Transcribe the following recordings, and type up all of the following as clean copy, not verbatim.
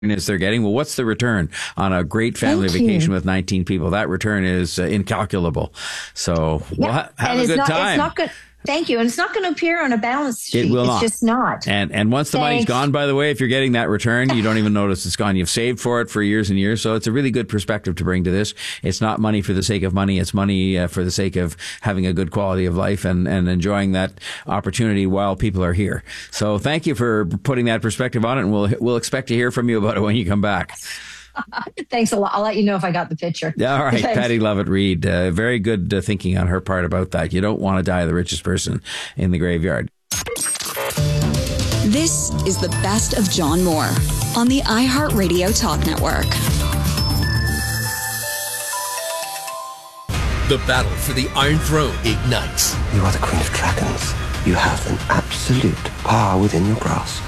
is they're getting. Well, what's the return on a great family vacation with 19 people? That return is incalculable. So have a good time. It's not good. Thank you. And it's not going to appear on a balance sheet. It will not. It's just not. And once the money's gone, by the way, if you're getting that return, you don't even notice it's gone. You've saved for it for years and years. So it's a really good perspective to bring to this. It's not money for the sake of money. It's money for the sake of having a good quality of life and enjoying that opportunity while people are here. So thank you for putting that perspective on it. And we'll expect to hear from you about it when you come back. Thanks a lot. I'll let you know if I got the picture. Yeah, all right. Patty Lovett-Reed, very good thinking on her part about that. You don't want to die the richest person in the graveyard. This is the best of John Moore on the iHeartRadio Talk Network. The battle for the Iron Throne ignites. You are the Queen of Dragons. You have an absolute power within your grasp.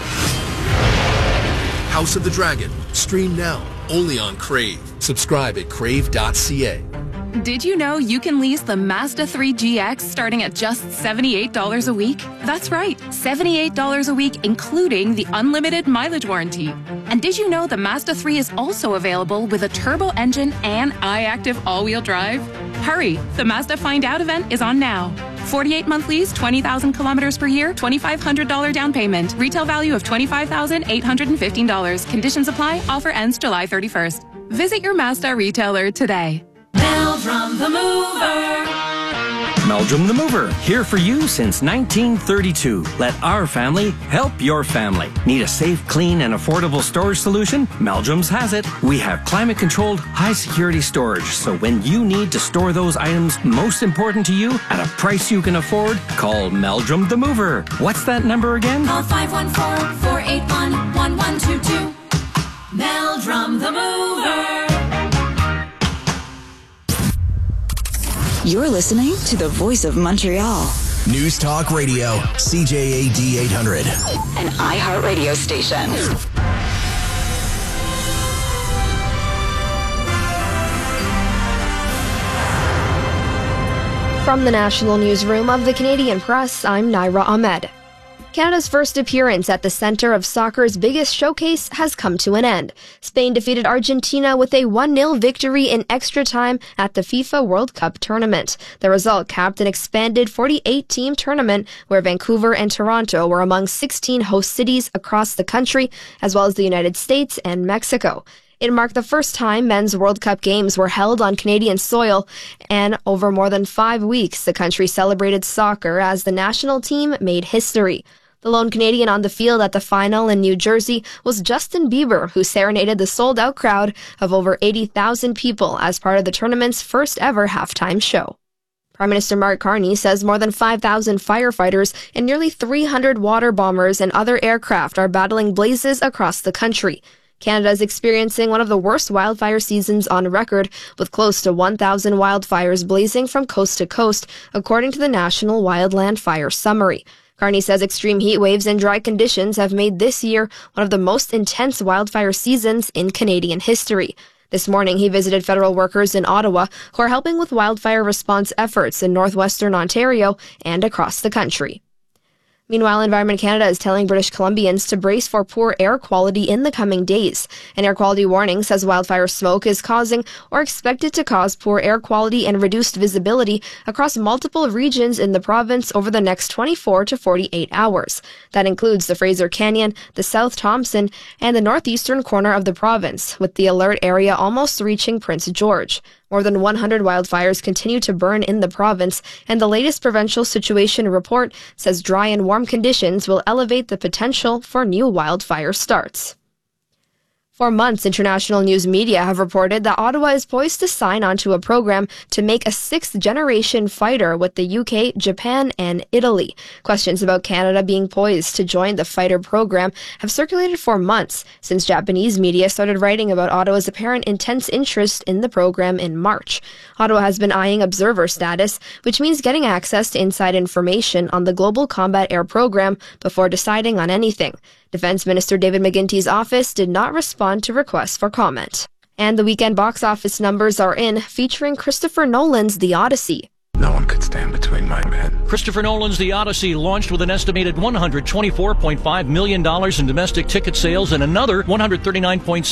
House of the Dragon. Stream now. Only on Crave. Subscribe at crave.ca. Did you know you can lease the Mazda 3 GX starting at just $78 a week? That's right, $78 a week, including the unlimited mileage warranty. And did you know the Mazda 3 is also available with a turbo engine and iActive all-wheel drive? Hurry, the Mazda Find Out event is on now. 48-month lease, 20,000 kilometers per year, $2,500 down payment. Retail value of $25,815. Conditions apply. Offer ends July 31st. Visit your Mazda retailer today. Meldrum the Mover. Meldrum the Mover, here for you since 1932. Let our family help your family. Need a safe, clean, and affordable storage solution? Meldrum's has it. We have climate-controlled, high-security storage, so when you need to store those items most important to you at a price you can afford, call Meldrum the Mover. What's that number again? Call 514-481-1122. Meldrum the Mover. You're listening to the Voice of Montreal. News Talk Radio, CJAD 800. An iHeartRadio station. From the National Newsroom of the Canadian Press, I'm Naira Ahmed. Canada's first appearance at the center of soccer's biggest showcase has come to an end. Spain defeated Argentina with a 1-0 victory in extra time at the FIFA World Cup tournament. The result capped an expanded 48-team tournament where Vancouver and Toronto were among 16 host cities across the country, as well as the United States and Mexico. It marked the first time men's World Cup games were held on Canadian soil, and over more than 5 weeks, the country celebrated soccer as the national team made history. The lone Canadian on the field at the final in New Jersey was Justin Bieber, who serenaded the sold-out crowd of over 80,000 people as part of the tournament's first-ever halftime show. Prime Minister Mark Carney says more than 5,000 firefighters and nearly 300 water bombers and other aircraft are battling blazes across the country. Canada is experiencing one of the worst wildfire seasons on record, with close to 1,000 wildfires blazing from coast to coast, according to the National Wildland Fire Summary. Carney says extreme heat waves and dry conditions have made this year one of the most intense wildfire seasons in Canadian history. This morning, he visited federal workers in Ottawa who are helping with wildfire response efforts in northwestern Ontario and across the country. Meanwhile, Environment Canada is telling British Columbians to brace for poor air quality in the coming days. An air quality warning says wildfire smoke is causing or expected to cause poor air quality and reduced visibility across multiple regions in the province over the next 24 to 48 hours. That includes the Fraser Canyon, the South Thompson, and the northeastern corner of the province, with the alert area almost reaching Prince George. More than 100 wildfires continue to burn in the province, and the latest provincial situation report says dry and warm conditions will elevate the potential for new wildfire starts. For months, international news media have reported that Ottawa is poised to sign onto a program to make a sixth-generation fighter with the UK, Japan, and Italy. Questions about Canada being poised to join the fighter program have circulated for months, since Japanese media started writing about Ottawa's apparent intense interest in the program in March. Ottawa has been eyeing observer status, which means getting access to inside information on the Global Combat Air Program before deciding on anything. Defense Minister David McGuinty's office did not respond to requests for comment. And the weekend box office numbers are in, featuring Christopher Nolan's The Odyssey. No one could stand between my men. Christopher Nolan's The Odyssey launched with an estimated $124.5 million in domestic ticket sales and another $139.6